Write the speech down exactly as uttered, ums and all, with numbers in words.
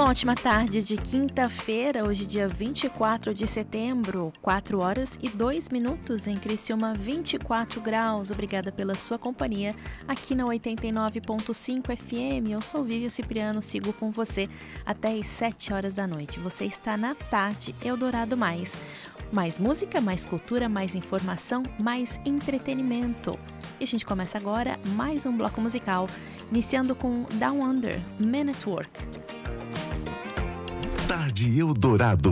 Uma ótima tarde de quinta-feira, hoje dia vinte e quatro de setembro, quatro horas e dois minutos em Criciúma, vinte e quatro graus. Obrigada pela sua companhia aqui na oitenta e nove ponto cinco F M. Eu sou Vivian Cipriano, sigo com você até às sete horas da noite. Você está na Tarde Eldorado Mais. Mais música, mais cultura, mais informação, mais entretenimento. E a gente começa agora mais um bloco musical, iniciando com Down Under, Man at Work. Tarde Eldorado